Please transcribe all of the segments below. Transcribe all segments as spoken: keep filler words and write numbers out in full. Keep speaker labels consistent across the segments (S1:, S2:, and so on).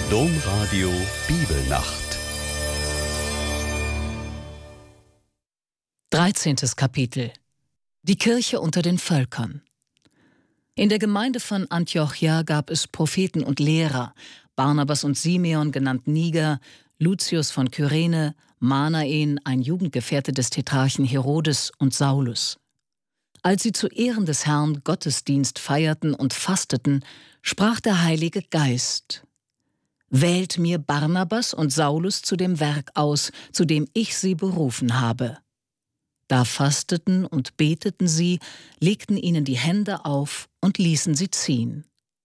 S1: Domradio Bibelnacht.
S2: dreizehntes Kapitel. Die Kirche unter den Völkern. In der Gemeinde von Antiochia gab es Propheten und Lehrer, Barnabas und Simeon, genannt Niger, Lucius von Kyrene, Manaen, ein Jugendgefährte des Tetrarchen Herodes, und Saulus. Als sie zu Ehren des Herrn Gottesdienst feierten und fasteten, sprach der Heilige Geist: Wählt mir Barnabas und Saulus zu dem Werk aus, zu dem ich sie berufen habe. Da fasteten und beteten sie, legten ihnen die Hände auf und ließen sie ziehen.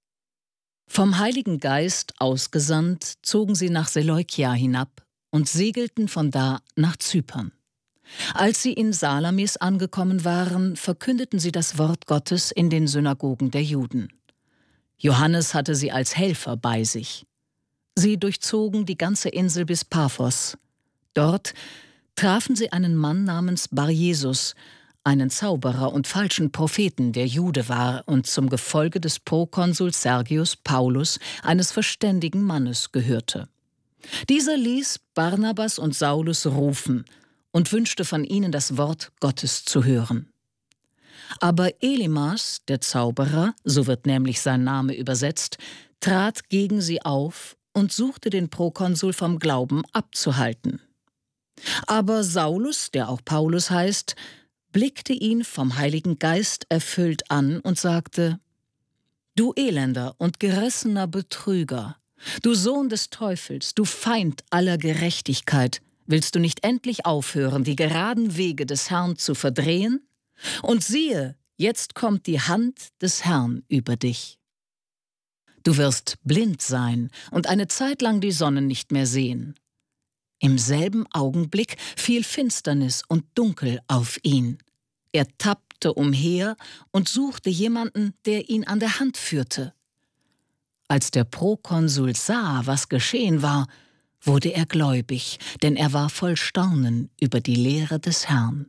S2: Vom Heiligen Geist ausgesandt, zogen sie nach Seleukia hinab und segelten von da nach Zypern. Als sie in Salamis angekommen waren, verkündeten sie das Wort Gottes in den Synagogen der Juden. Johannes hatte sie als Helfer bei sich. Sie durchzogen die ganze Insel bis Paphos. Dort trafen sie einen Mann namens Bar-Jesus, einen Zauberer und falschen Propheten, der Jude war und zum Gefolge des Prokonsuls Sergius Paulus, eines verständigen Mannes, gehörte. Dieser ließ Barnabas und Saulus rufen und wünschte von ihnen das Wort Gottes zu hören. Aber Elimas, der Zauberer, so wird nämlich sein Name übersetzt, trat gegen sie auf und suchte den Prokonsul vom Glauben abzuhalten. Aber Saulus, der auch Paulus heißt, blickte ihn vom Heiligen Geist erfüllt an und sagte: Du elender und gerissener Betrüger, du Sohn des Teufels, du Feind aller Gerechtigkeit, willst du nicht endlich aufhören, die geraden Wege des Herrn zu verdrehen? Und siehe, jetzt kommt die Hand des Herrn über dich. Du wirst blind sein und eine Zeit lang die Sonne nicht mehr sehen. Im selben Augenblick fiel Finsternis und Dunkel auf ihn. Er tappte umher und suchte jemanden, der ihn an der Hand führte. Als der Prokonsul sah, was geschehen war, wurde er gläubig, denn er war voll Staunen über die Lehre des Herrn.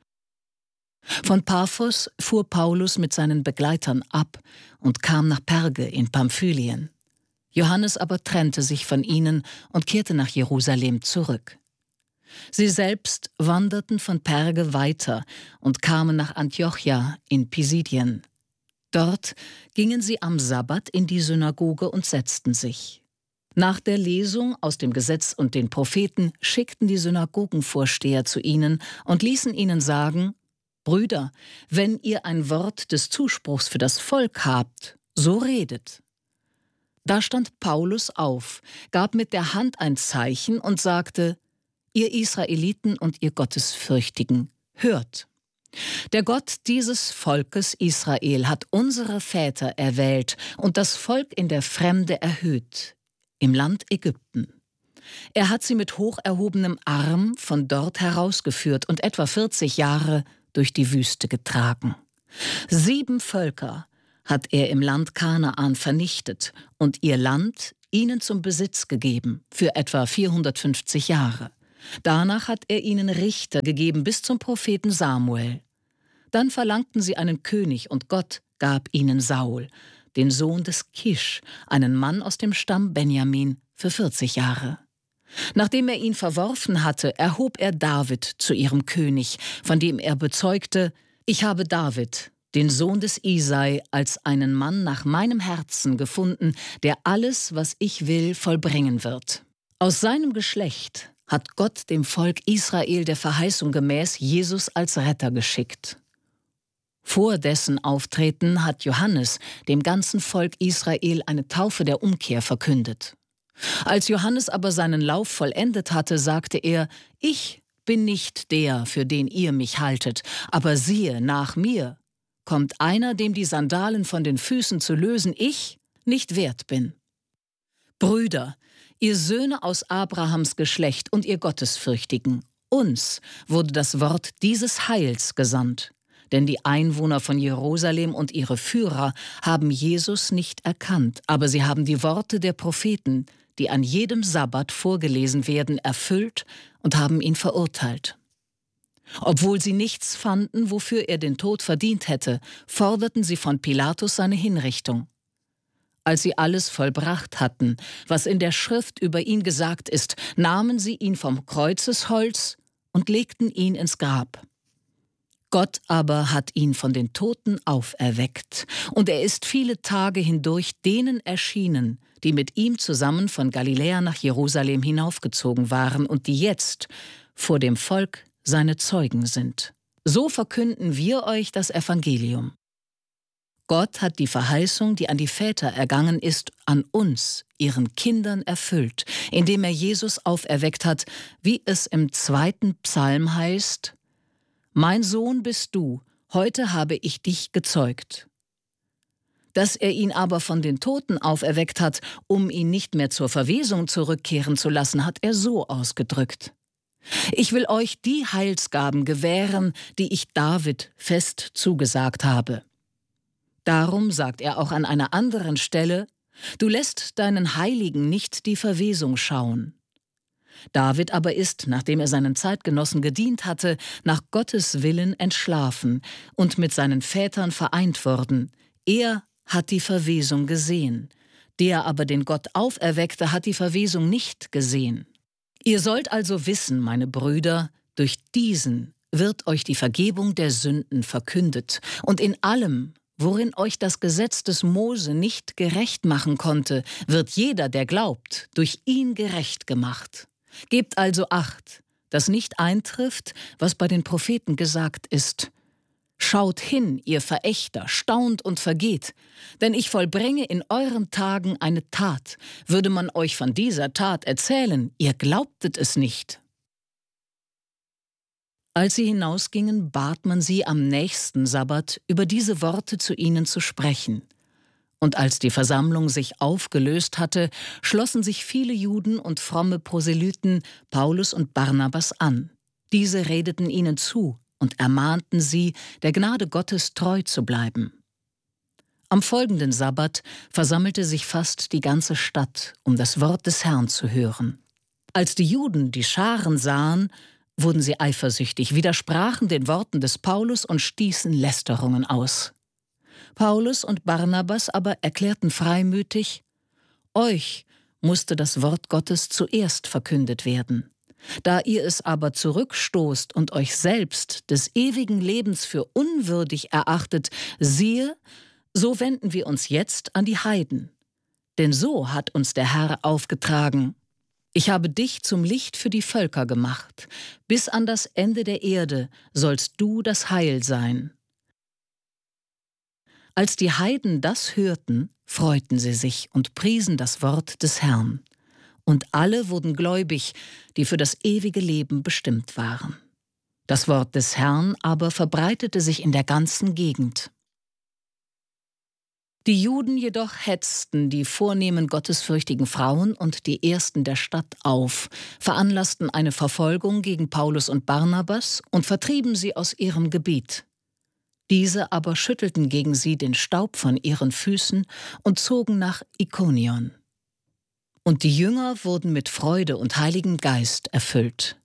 S2: Von Paphos fuhr Paulus mit seinen Begleitern ab und kam nach Perge in Pamphylien. Johannes aber trennte sich von ihnen und kehrte nach Jerusalem zurück. Sie selbst wanderten von Perge weiter und kamen nach Antiochia in Pisidien. Dort gingen sie am Sabbat in die Synagoge und setzten sich. Nach der Lesung aus dem Gesetz und den Propheten schickten die Synagogenvorsteher zu ihnen und ließen ihnen sagen: Brüder, wenn ihr ein Wort des Zuspruchs für das Volk habt, so redet. Da stand Paulus auf, gab mit der Hand ein Zeichen und sagte: Ihr Israeliten und ihr Gottesfürchtigen, hört! Der Gott dieses Volkes Israel hat unsere Väter erwählt und das Volk in der Fremde erhöht, im Land Ägypten. Er hat sie mit hoch erhobenem Arm von dort herausgeführt und etwa vierzig Jahre durch die Wüste getragen. Sieben Völker hat er im Land Kanaan vernichtet und ihr Land ihnen zum Besitz gegeben für etwa vierhundertfünfzig Jahre. Danach hat er ihnen Richter gegeben bis zum Propheten Samuel. Dann verlangten sie einen König und Gott gab ihnen Saul, den Sohn des Kisch, einen Mann aus dem Stamm Benjamin, für vierzig Jahre. Nachdem er ihn verworfen hatte, erhob er David zu ihrem König, von dem er bezeugte: Ich habe David, den Sohn des Isai, als einen Mann nach meinem Herzen gefunden, der alles, was ich will, vollbringen wird. Aus seinem Geschlecht hat Gott dem Volk Israel der Verheißung gemäß Jesus als Retter geschickt. Vor dessen Auftreten hat Johannes dem ganzen Volk Israel eine Taufe der Umkehr verkündet. Als Johannes aber seinen Lauf vollendet hatte, sagte er: Ich bin nicht der, für den ihr mich haltet, aber siehe, nach mir kommt einer, dem die Sandalen von den Füßen zu lösen ich nicht wert bin. Brüder, ihr Söhne aus Abrahams Geschlecht und ihr Gottesfürchtigen, uns wurde das Wort dieses Heils gesandt. Denn die Einwohner von Jerusalem und ihre Führer haben Jesus nicht erkannt, aber sie haben die Worte der Propheten, die an jedem Sabbat vorgelesen werden, erfüllt und haben ihn verurteilt. Obwohl sie nichts fanden, wofür er den Tod verdient hätte, forderten sie von Pilatus seine Hinrichtung. Als sie alles vollbracht hatten, was in der Schrift über ihn gesagt ist, nahmen sie ihn vom Kreuzesholz und legten ihn ins Grab. Gott aber hat ihn von den Toten auferweckt, und er ist viele Tage hindurch denen erschienen, die mit ihm zusammen von Galiläa nach Jerusalem hinaufgezogen waren und die jetzt vor dem Volk seine Zeugen sind. So verkünden wir euch das Evangelium. Gott hat die Verheißung, die an die Väter ergangen ist, an uns, ihren Kindern, erfüllt, indem er Jesus auferweckt hat, wie es im zweiten Psalm heißt: »Mein Sohn bist du, heute habe ich dich gezeugt.« Dass er ihn aber von den Toten auferweckt hat, um ihn nicht mehr zur Verwesung zurückkehren zu lassen, hat er so ausgedrückt: »Ich will euch die Heilsgaben gewähren, die ich David fest zugesagt habe.« Darum sagt er auch an einer anderen Stelle: »Du lässt deinen Heiligen nicht die Verwesung schauen.« David aber ist, nachdem er seinen Zeitgenossen gedient hatte, nach Gottes Willen entschlafen und mit seinen Vätern vereint worden. Er hat die Verwesung gesehen. Der aber, den Gott auferweckte, hat die Verwesung nicht gesehen. Ihr sollt also wissen, meine Brüder, durch diesen wird euch die Vergebung der Sünden verkündet, und in allem, worin euch das Gesetz des Mose nicht gerecht machen konnte, wird jeder, der glaubt, durch ihn gerecht gemacht. Gebt also Acht, dass nicht eintrifft, was bei den Propheten gesagt ist: Schaut hin, ihr Verächter, staunt und vergeht, denn ich vollbringe in euren Tagen eine Tat. Würde man euch von dieser Tat erzählen, ihr glaubtet es nicht. Als sie hinausgingen, bat man sie am nächsten Sabbat, über diese Worte zu ihnen zu sprechen. Und als die Versammlung sich aufgelöst hatte, schlossen sich viele Juden und fromme Proselyten Paulus und Barnabas an. Diese redeten ihnen zu und ermahnten sie, der Gnade Gottes treu zu bleiben. Am folgenden Sabbat versammelte sich fast die ganze Stadt, um das Wort des Herrn zu hören. Als die Juden die Scharen sahen, wurden sie eifersüchtig, widersprachen den Worten des Paulus und stießen Lästerungen aus. Paulus und Barnabas aber erklärten freimütig: Euch musste das Wort Gottes zuerst verkündet werden. Da ihr es aber zurückstoßt und euch selbst des ewigen Lebens für unwürdig erachtet, siehe, so wenden wir uns jetzt an die Heiden. Denn so hat uns der Herr aufgetragen: Ich habe dich zum Licht für die Völker gemacht. Bis an das Ende der Erde sollst du das Heil sein. Als die Heiden das hörten, freuten sie sich und priesen das Wort des Herrn. Und alle wurden gläubig, die für das ewige Leben bestimmt waren. Das Wort des Herrn aber verbreitete sich in der ganzen Gegend. Die Juden jedoch hetzten die vornehmen gottesfürchtigen Frauen und die Ersten der Stadt auf, veranlassten eine Verfolgung gegen Paulus und Barnabas und vertrieben sie aus ihrem Gebiet. Diese aber schüttelten gegen sie den Staub von ihren Füßen und zogen nach Ikonion. Und die Jünger wurden mit Freude und Heiligem Geist erfüllt.